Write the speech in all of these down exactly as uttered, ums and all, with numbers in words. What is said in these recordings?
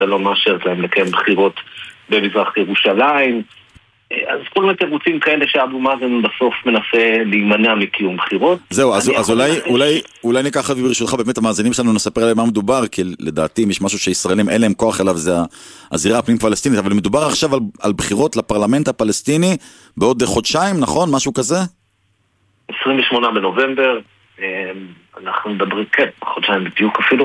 לא מאשרת להם לקיים בחירות במזרח ירושלים. אז כל מיני תירוצים כאלה שאבו מאזן בסוף מנסה להימנע מקיום בחירות. זהו, אז, אז אולי, אולי, אולי ניקח ברשותך באמת המאזינים שלנו נספר עליהם מה מדובר, כי לדעתי יש משהו שישראלים אין להם כוח אליו, זה הזירה הפנים פלסטינית, אבל מדובר עכשיו על, על בחירות לפרלמנט הפלסטיני בעוד חודשיים, נכון? משהו כזה? עשרים ושמונה בנובמבר, אנחנו מדברים, כן, חודשיים בדיוק אפילו,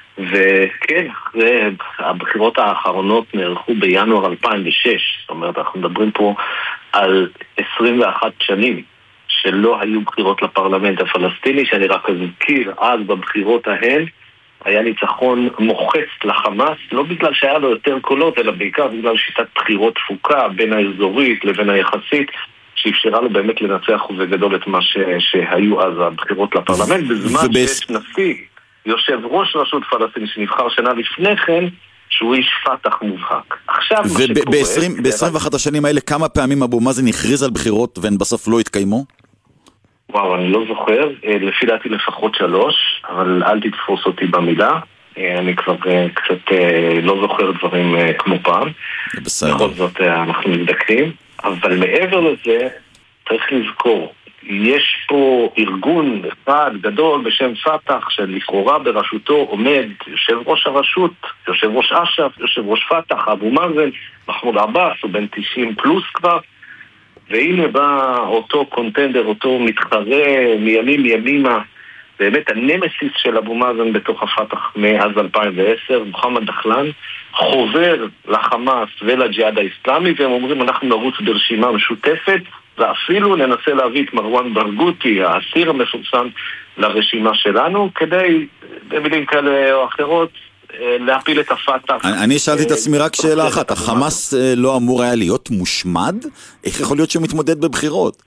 וכן, הבחירות האחרונות נערכו בינואר אלפיים ושש, זאת אומרת, אנחנו מדברים פה על עשרים ואחת שנים שלא היו בחירות לפרלמנט הפלסטיני, שאני רק אזכיר, אז בבחירות ההן היה ניצחון מוחץ לחמאס, לא בגלל שהיה לו יותר קולות, אלא בעיקר בגלל שיטת בחירות תפוקה בין האזורית לבין היחסית, שאפשרה לו באמת לנצח ובגדול את מה ש... שהיו אז הבחירות לפרלמנט, בזמן ובס... שיש נשיא, יושב ראש רשות פלסטינית שנבחר שנה לפני כן, שהוא איש פתח מובהק. עכשיו וב-עשרים ואחת השנים האלה, כמה פעמים אבו מאזן הכריז על בחירות והן בסוף לא התקיימו? וואו, אני לא זוכר, לפי דעתי לפחות שלוש, אבל אל תתפוס אותי במילה, אני כבר קצת לא זוכר דברים כמו פעם. בכל זאת אנחנו מבדקים, אבל מעבר לזה צריך לזכור, יש פה ארגון אחד גדול בשם פתח שלכאורה בראשותו עומד יושב ראש הרשות, יושב ראש אש"ף, יושב ראש פתח, אבו מאזן, מחמוד עבאס, הוא בן תשעים פלוס כבר, והנה בא אותו קונטנדר, אותו מתחרה מימים ימימה, באמת הנמסיס של אבו מאזן בתוך הפתח מאז אלפיים ועשר, מוחמד דחלן, חובר לחמאס ולג'יהאד האסלאמי, והם אומרים אנחנו נרוץ ברשימה משותפת, ואפילו ננסה להביא את מרואן ברגותי, האסיר המפורסם, לרשימה שלנו, כדי, במילים כאלה או אחרות, להפיל את הפתח. אני שאלתי את עצמי רק שאלה אחת, החמאס לא אמור היה להיות מושמד? איך יכול להיות שהוא מתמודד בבחירות?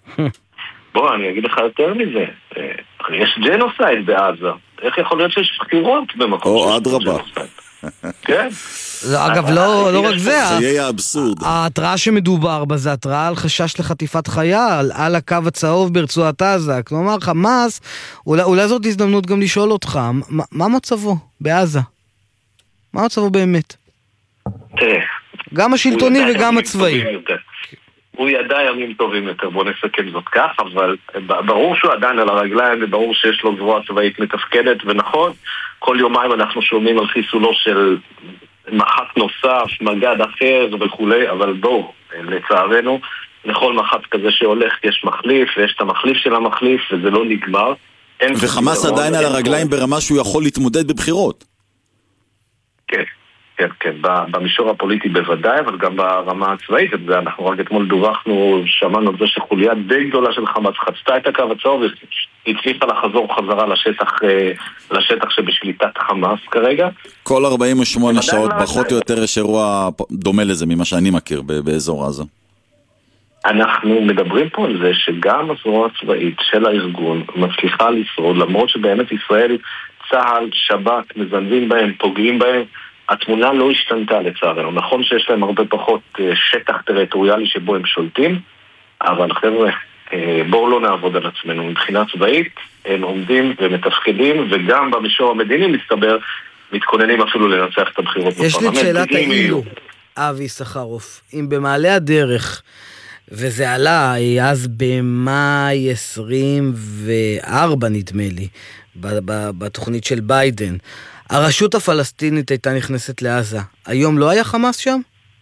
בוא, אני אגיד לך יותר מזה. יש ג'נוסייד בעזה. איך יכול להיות שיש בחירות במקום או אדרבה. כן. אגב, לא רק זה. חיי האבסורד. ההתראה שמדובר בה זה התראה על חשש לחטיפת חייל, על הקו הצהוב ברצועת עזה. כלומר, חמאס, אולי זאת הזדמנות גם לשאול אותך, מה מצבו בעזה? מה מצבו באמת? תראה. גם השלטוני וגם הצבאי. הוא ידע ימים טובים יותר, בוא נסכם זאת כך, אבל ברור שהוא עדיין על הרגליים, וברור שיש לו זרוע צבאית מתפקדת, ונכון, כל יומיים אנחנו שומעים על חיסולו של מח"ט נוסף, מג"ד אחר וכולי, אבל בואו, לצערנו, לכל מח"ט כזה שהולך יש מחליף, ויש את המחליף של המחליף, וזה לא נגמר. וחמאס עדיין על הרגליים ברמה שהוא יכול להתמודד בבחירות. כן. כן, כן, במישור הפוליטי בוודאי, אבל גם ברמה הצבאית, אנחנו רק אתמול דווחנו, שמענו את זה שחוליה די גדולה של חמאס חצתה את הקו הצהוב, והצליחה לחזור חזרה לשטח, לשטח שבשליטת חמאס כרגע. כל ארבעים ושמונה שעות, פחות או יותר יש אירוע דומה לזה ממה שאני מכיר באזור עזה. אנחנו מדברים פה על זה שגם הזרוע הצבאית של הארגון מצליחה לשרוד, למרות שבאמת ישראל, צה"ל, שב"כ, מזנבים בהם, פוגעים בהם, התמונה לא השתנתה לצערנו. נכון שיש להם הרבה פחות שטח טריטוריאלי שבו הם שולטים, אבל חבר'ה, בואו לא נעבוד על עצמנו. מבחינה צבאית הם עומדים ומתפקדים, וגם במישור המדיני מסתבר, מתכוננים אפילו לנצח את הבחירות בפרלמנט. יש לי שאלת האילו, אבי סחרוף, אם במעלה הדרך, וזה עלה אז במאי עשרים וארבע נדמה לי, בתוכנית של ביידן, הרשות הפלסטינית הייתה נכנסת לעזה. היום לא היה חמאס שם?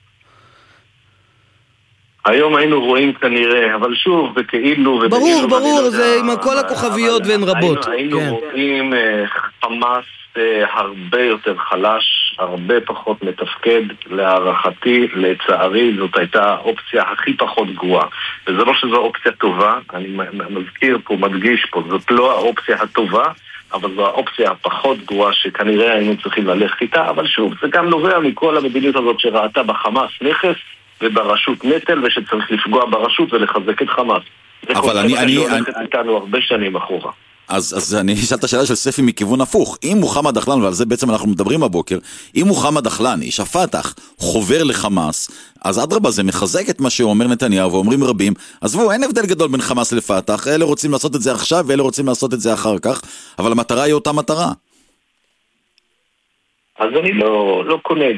היום היינו רואים כנראה, אבל שוב, וכאילו... ברור, ברור, זה עם כל הכוכביות והן רבות. היינו רואים חמאס הרבה יותר חלש, הרבה פחות מתפקד, להערכתי, לצערי, זאת הייתה האופציה הכי פחות גרועה. וזה לא שזו אופציה טובה, אני מזכיר פה, מדגיש פה, זאת לא האופציה הטובה, אבל זו האופציה הפחות גרועה שכנראה היינו צריכים ללכת איתה, אבל שוב, זה גם נובע מכל המדיניות הזאת שראתה בחמאס נכס וברשות נטל, ושצריך לפגוע ברשות ולחזק את חמאס. אבל אני... זה הולכת איתנו הרבה שנים אחורה. אז, אז אני אשאל את השאלה של ספי מכיוון הפוך. אם מוחמד דחלן, ועל זה בעצם אנחנו מדברים הבוקר, אם מוחמד דחלן, איש הפתח, חובר לחמאס, אז אדרבה, זה מחזק את מה שאומר נתניהו, ואומרים רבים, אז בואו, אין הבדל גדול בין חמאס לפתח, אלה רוצים לעשות את זה עכשיו, ואלה רוצים לעשות את זה אחר כך, אבל המטרה היא אותה מטרה. אז אני לא, לא קונה